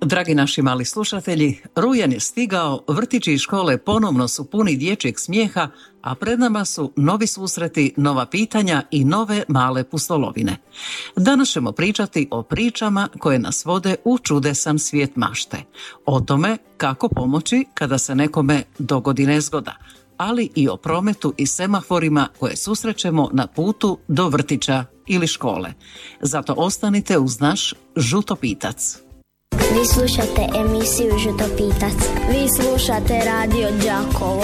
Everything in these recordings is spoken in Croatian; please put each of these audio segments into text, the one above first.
Dragi naši mali slušatelji, rujan je stigao, vrtići i škole ponovno su puni dječjeg smijeha, a pred nama su novi susreti, nova pitanja i nove male pustolovine. Danas ćemo pričati o pričama koje nas vode u čudesan svijet mašte. O tome kako pomoći kada se nekome dogodi nezgoda, ali i o prometu i semaforima koje susrećemo na putu do vrtića ili škole. Zato ostanite uz naš Žutopitac. Vi slušate emisiju Žutopitac. Vi slušate Radio Đakovo.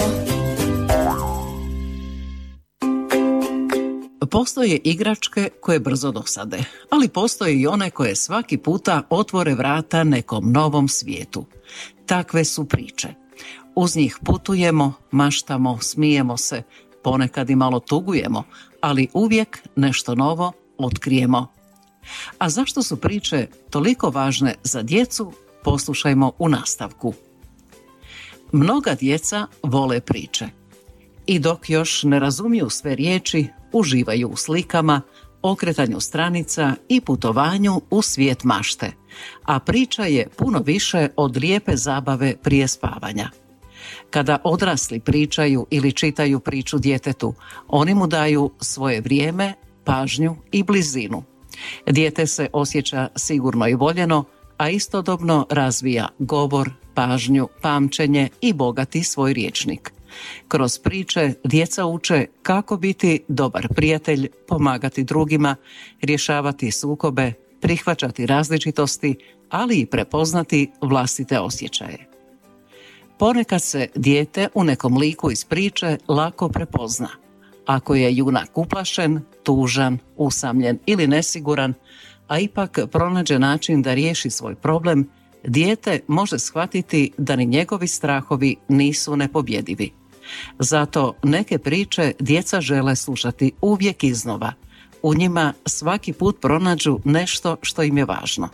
Postoje igračke koje brzo dosade, ali postoje i one koje svaki puta otvore vrata nekom novom svijetu. Takve su priče. Uz njih putujemo, maštamo, smijemo se, ponekad i malo tugujemo, ali uvijek nešto novo otkrijemo. A zašto su priče toliko važne za djecu, poslušajmo u nastavku. Mnoga djeca vole priče. I dok još ne razumiju sve riječi, uživaju u slikama, okretanju stranica i putovanju u svijet mašte. A priča je puno više od lijepe zabave prije spavanja. Kada odrasli pričaju ili čitaju priču djetetu, oni mu daju svoje vrijeme, pažnju i blizinu. Dijete se osjeća sigurno i voljeno, a istodobno razvija govor, pažnju, pamćenje i bogati svoj rječnik. Kroz priče djeca uče kako biti dobar prijatelj, pomagati drugima, rješavati sukobe, prihvaćati različitosti, ali i prepoznati vlastite osjećaje. Ponekad se dijete u nekom liku iz priče lako prepozna. Ako je junak uplašen, tužan, usamljen ili nesiguran, a ipak pronađe način da riješi svoj problem, dijete može shvatiti da ni njegovi strahovi nisu nepobjedivi. Zato neke priče djeca žele slušati uvijek iznova. U njima svaki put pronađu nešto što im je važno.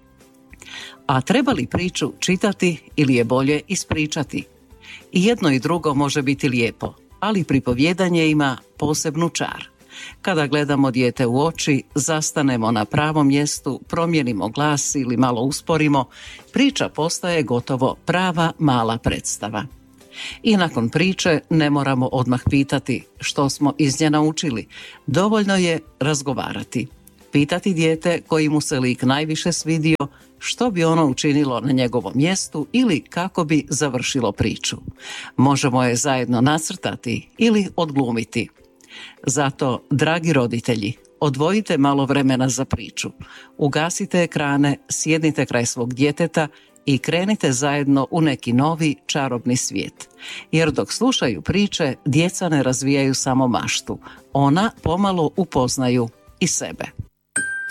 A treba li priču čitati ili je bolje ispričati? I jedno i drugo može biti lijepo, ali pripovjedanje ima posebnu čar. Kada gledamo dijete u oči, zastanemo na pravom mjestu, promijenimo glas ili malo usporimo, priča postaje gotovo prava mala predstava. I nakon priče ne moramo odmah pitati što smo iz nje naučili. Dovoljno je razgovarati. Pitati dijete koji mu se lik najviše svidio, što bi ono učinilo na njegovom mjestu ili kako bi završilo priču. Možemo je zajedno nacrtati ili odglumiti. Zato, dragi roditelji, odvojite malo vremena za priču. Ugasite ekrane, sjednite kraj svog djeteta i krenite zajedno u neki novi čarobni svijet. Jer dok slušaju priče, djeca ne razvijaju samo maštu. Ona pomalo upoznaju i sebe.